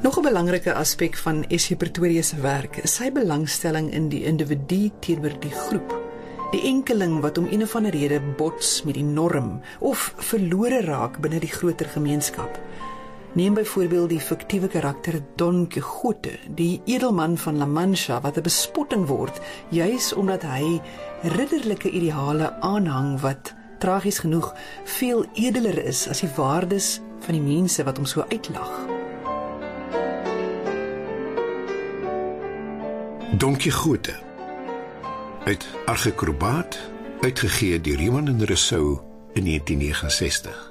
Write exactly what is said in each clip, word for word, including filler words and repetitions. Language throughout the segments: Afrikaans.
Nog 'n belangrike aspek van Essie Pretorius se werk is sy belangstelling in die individu teenoor die groep. Die enkeling wat om een of ander rede bots met die norm of verlore raak binne die groter gemeenskap. Neem byvoorbeeld die fiktiewe karakter Don Quixote, die edelman van La Mancha wat 'n bespotting word, juis omdat hy ridderlike ideale aanhang wat, tragies genoeg, veel edeler is as die waardes van die mense wat hom so uitlag. Don Quixote, uit Argekrobaat, uitgegee deur Riemann en Rousseau in negentien negenensestig.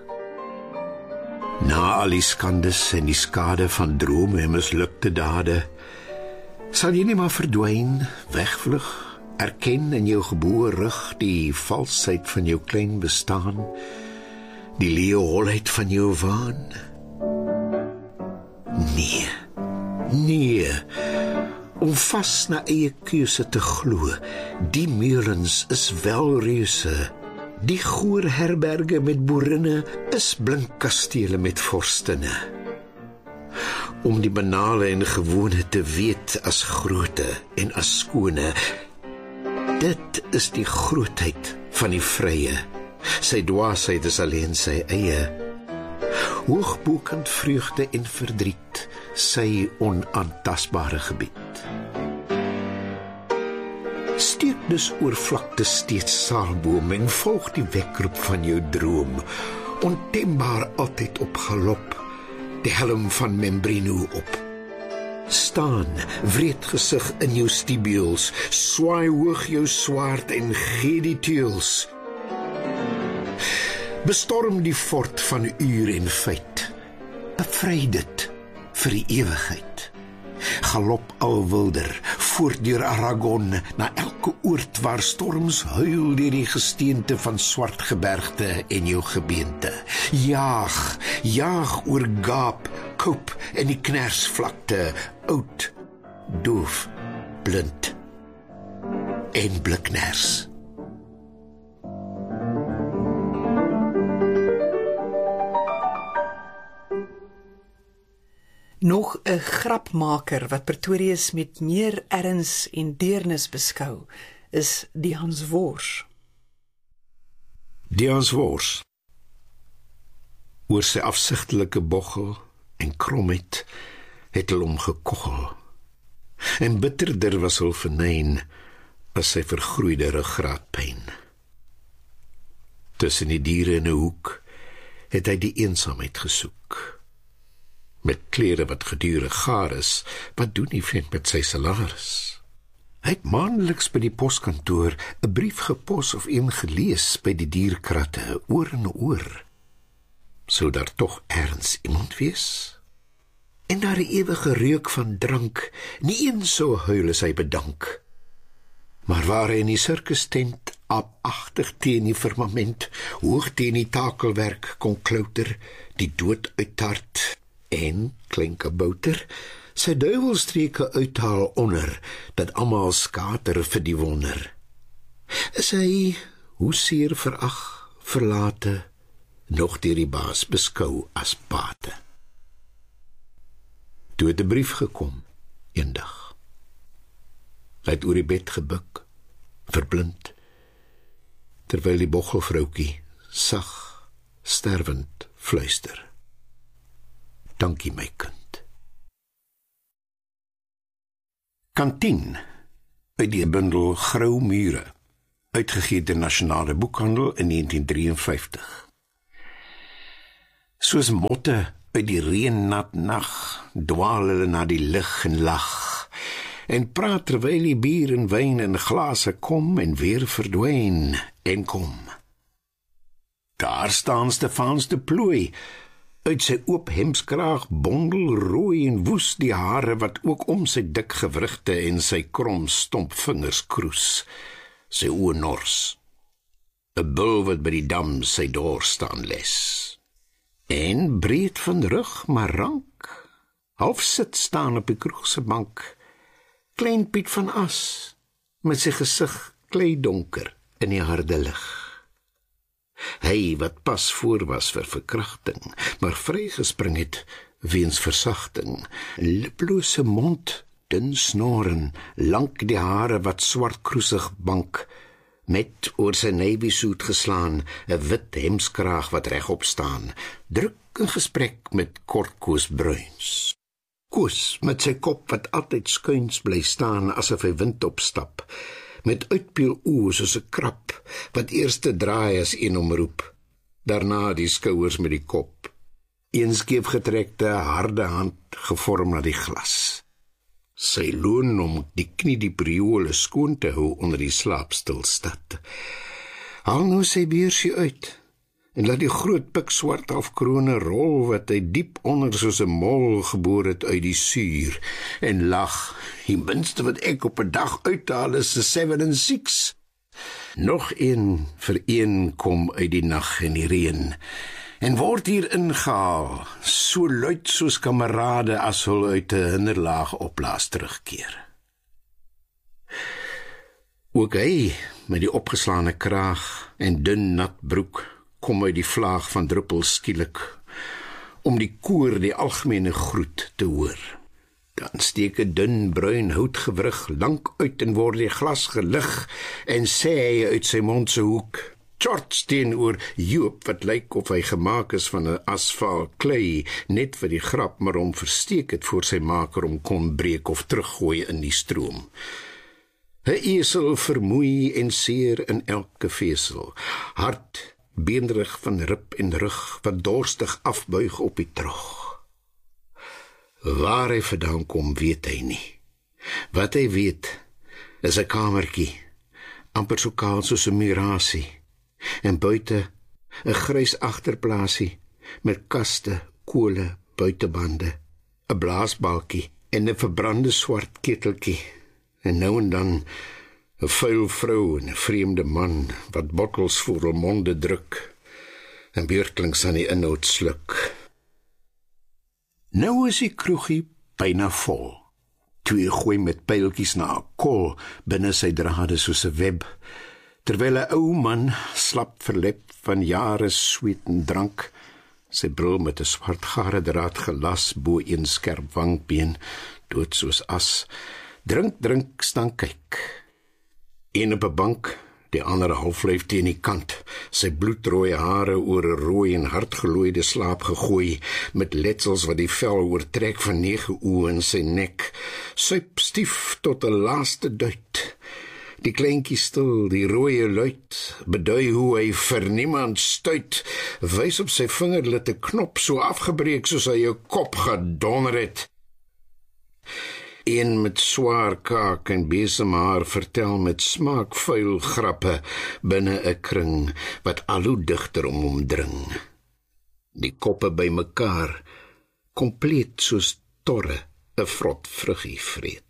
Na al die skandes en die skade van drome en mislukte dade, sal jy nie maar verdwyn, wegvlug, erken in jou geboue rug die valsheid van jou klein bestaan, die leeu holheid van jou waan? Nee, nee, om vas na eie keuse te glo, die meulens is wel reuse, die goeie herberge met boerinne is blink kastele met vorstinne. Om die banale en gewone te weet as groote en as skone, dit is die grootheid van die vrye, sy dwaasheid is alleen sy eie. Hoogbokend vreugde en verdriet, sy onaantastbare gebied. Steek dus oor vlakte steeds saalboom en volg die wekroep van jou droom, ontembaar altyd op galop, die helm van Membrino op. Staan, wreed gesig in jou stibules, swaai hoog jou swaard en gee die teels. Bestorm die fort van uur en feit, bevry dit vir die ewigheid. Galop al wilder, voort deur Aragon, na elke oord waar storms huil deur die gesteente van swart gebergte en jou gebeente. Jaag, jaag oor Gaap, Koop en die Knersvlakte, oud, doof, blind en blikners. Nog 'n grapmaker wat Pretorius met meer erns en deernis beskou, is die Hans Wors. Die Hans Wors, oor sy afsigtelike boggel en kromheid, het hulle hom gekoggel, en bitterder was hul venyn as sy vergroeide ruggraatpyn. Tussen die diere in 'n hoek het hy die eensaamheid gesoek. Met klere wat gedurig gaar is, wat doen die vent met sy salaris? Hy het maandeliks by die poskantoor 'n brief gepos of een gelees by die dierkratte, oor en oor. Sou daar tog erns iemand wees? En daar 'n ewige reuk van drank, nie een sou huil as hy bedank. Maar waar hy in die sirkustent, aapagtig teen die firmament, hoog teen die takelwerk kon klouter, die dood uittart, en klein kabouter, sy duiwelstreke uithaal onder, dat almal skater vir die wonder. Is hy, hoe seer verag, verlate, nog deur die baas beskou as bate. Toe het 'n brief gekom, eendag. Hy het oor die bed gebuk, verblind, terwyl die boggelvroukie sag, sterwend fluister. Dankie my kind. Kantien, uit die bundel Grou Mure, uitgegee deur Nasionale Boekhandel in negentien drieënvyftig. Soos motte uit die reënnat nag, dwaal hulle na die lig en lag, en praat terwyl die bier en wyn in glase kom en weer verdwyn en kom. Daar staan Stefans de Plooi, uit sy oop hemskraag bondel rooi en woes die hare wat ook om sy dik gewrigte en sy krom stomp vingers kroes, sy oë nors, 'n bul wat by die dam sy door staan les, en breed van rug maar rank, half sit staan op die kroegse bank, klein Piet van As, met sy gesig kleidonker in die harde lig. Hy wat pas voor was vir verkrachting, maar vrygespring het weens versagting, liplose mond, dun snoren, lank die hare wat swart kroesig bank, met oor sy navy suit geslaan, 'n wit hemskraag wat regop staan, druk 'n gesprek met kort Koos Bruins. Koos met sy kop wat altyd skuins bly staan asof hy wind opstap, met uitpeel oë soos 'n krab wat eers te draai as een omroep, daarna die skouers met die kop, een skeef getrekte harde hand gevorm na die glas. Sy loon om die kniediep rioole skoon te hou onder die slaapstilstad. Haal nou sy beursie uit en laat die groot pikswart afkrone rol wat hy diep onder soos 'n mol geboor het uit die suur en lag. Die minste wat ek op 'n dag uithaal is 'n seven and six. Nog een vir een kom uit die nag en die reën en word hier ingehaal, so luid soos kamerade as hulle uit 'n hinderlaag opblaas terugkeer. Ook hy, met die opgeslaane kraag en dun nat broek, kom uit die vlaag van druppels skielik, om die koor die algemene groet te hoor. Dan steek 'n dun bruin houtgewrig lank uit en word die glas gelig en sê hy uit sy mond se hoek, Tjorts teenoor Joop wat lyk of hy gemaak is van 'n asfaal klei, net vir die grap, maar om versteek het voor sy maker om kon breek of teruggooi in die stroom. 'n Esel vermoei en seer in elke vesel, hard, beenderig van rib en rug, wat dorstig afbuig op die trog. Waar hy vandaan kom, weet hy nie. Wat hy weet, is 'n kamertjie, amper so kaal soos 'n murasie, en buite 'n grys agterplaasie met kaste, kole, buitebande, 'n blaasbalkie en 'n verbrande swart keteltjie, en nou en dan 'n vuil vrou en 'n vreemde man wat bottels voor hul monde druk en beurtelings aan die inhoud sluk. Nou is die kroegie byna vol. Twee gooi met pyltjies na 'n kol binne sy drade soos 'n web, terwyl 'n ou man, slap verlep van jare sweet en drank, sy bril met 'n swart gare draad gelas bo een skerp wangbeen, dood soos as, drink, drink, staan kyk. Een op 'n bank, die ander halflyf teen die kant, sy bloedrooi hare oor 'n rooi en hardgelooide slaap gegooi, met letsels wat die vel oortrek van nege oë in sy nek, suip stief tot 'n laaste duit. Die kleintjie stil, die rooie luid, bedui hoe hy vir niemand stuit, wys op sy vinger dat 'n knop so afgebreek soos hy 'n kop gedonder het. Een met swaar kaak en besemhaar vertel met smaakvuil grappe binne 'n kring wat al hoe digter om hom dring. Die koppe by mekaar, kompleet soos torre 'n vrot vruggie vreet.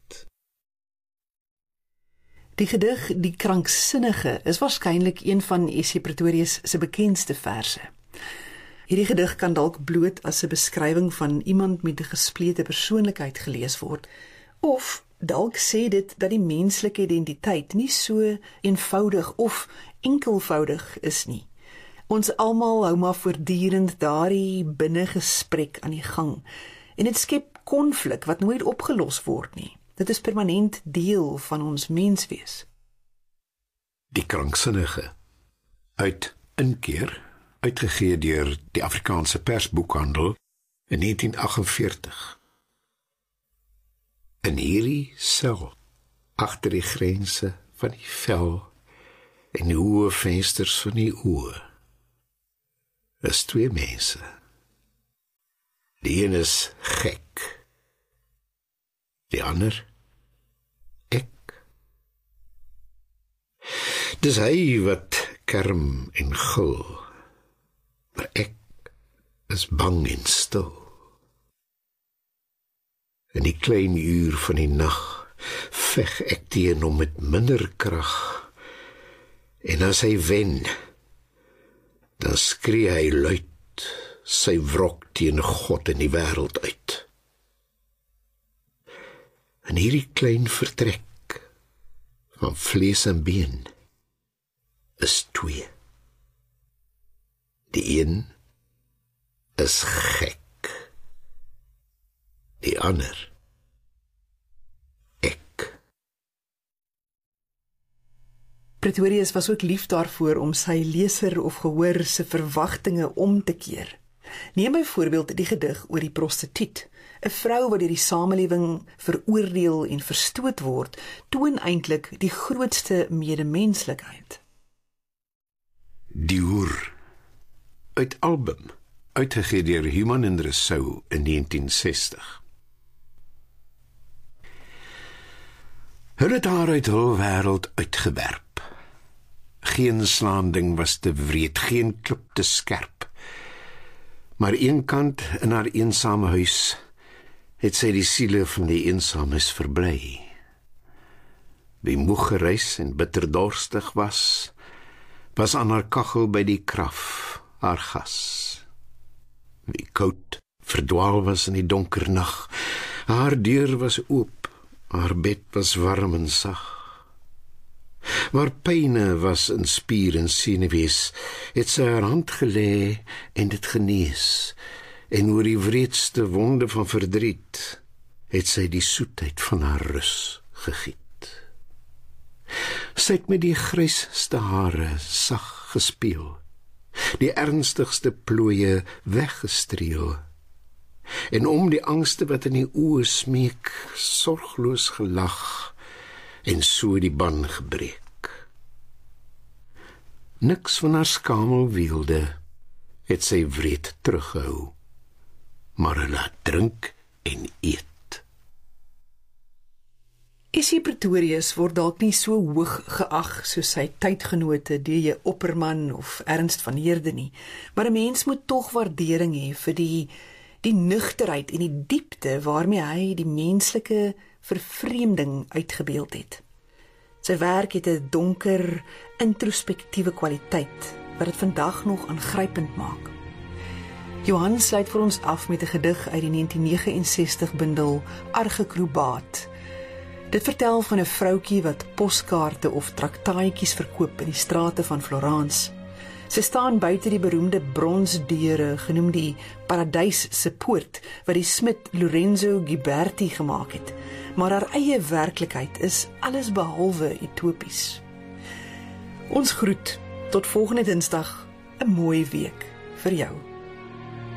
Die gedig Die Kranksinnige is waarskynlik een van S C Pretorius se bekendste verse. Hierdie gedig kan dalk bloot as 'n beskrywing van iemand met 'n gesplete persoonlikheid gelees word, of dalk sê dit dat die menslike identiteit nie so eenvoudig of enkelvoudig is nie. Ons almal hou maar voortdurend daardie binnegesprek aan die gang, en dit skep konflik wat nooit opgelos word nie. Dit is permanent deel van ons menswees. Die Kranksinnige, uit Inkeer, uitgegee deur die Afrikaanse Persboekhandel in negentien agtenveertig. In hierdie sel, agter die grense van die vel en die hoë vensters van die oë, is twee mense. Die een is gek, die ander ek. Dis hy wat kerm en gil, maar ek is bang en stil. In die klein uur van die nag veg ek teen hom met minder krag, en as hy wen, dan skree hy luid sy wrok teen God in die wêreld uit. In hierdie klein vertrek van vlees en been is twee. Die een is gek, ander? Ek. Pretorius was ook lief daarvoor om sy leser of gehoor se verwagtinge om te keer. Neem byvoorbeeld die gedig oor die prostituut. 'n Vrou wat deur die samelewing veroordeel en verstoot word, toon eintlik die grootste medemenslikheid. Die hoer, uit album, uitgegee deur Human en Resou in negentien sestig. Hulle het haar uit hul wêreld uitgewerp. Geen slaanding was te wreed, geen klip te skerp. Maar eenkant in haar eensame huis het sy die siele van die eensames verbly. Wie moeg gereis en bitterdorstig was, was aan haar kachel by die kraf, haar gas. Wie koud verdwaal was in die donker nag, haar deur was oop, haar bed was warm en sag. Waar pyne was in spier en senuwees, het sy haar hand gelê en dit genees, en oor die wreedste wonde van verdriet, het sy die soetheid van haar rus gegiet. Sy het met die grysste hare sag gespeel, die ernstigste plooie weggestreel, en om die angste wat in die oë smeek, sorgloos gelag, en so die ban gebreek. Niks van haar skamel weelde, het sy wreed teruggehou, maar hulle laat drink en eet. Essie Pretorius word dalk nie so hoog geag soos sy tydgenote D J Opperman of Ernst van Heerden nie, maar 'n mens moet tog waardering hê vir die die nugterheid en die diepte waarmee hy die menslike vervreemding uitgebeeld het. Sy werk het 'n donker, introspektiewe kwaliteit wat dit vandag nog aangrypend maak. Johan sluit vir ons af met 'n gedig uit die negentien ses nege ses bundel Argekrobaat. Dit vertel van 'n vroutjie wat poskaarte of traktaaitjies verkoop in die strate van Florence. Sy staan buite die beroemde bronsdeure genoem die Paradys se poort wat die smid Lorenzo Ghiberti gemaak het, maar haar eie werklikheid is alles behalwe utopies. Ons groet tot volgende Dinsdag, 'n mooi week vir jou.